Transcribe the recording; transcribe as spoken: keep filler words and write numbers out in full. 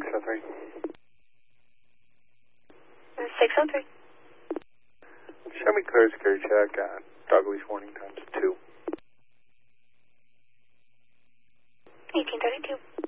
oh three. six oh three. Show me clear security check on dog leash warning times two. eighteen thirty-two.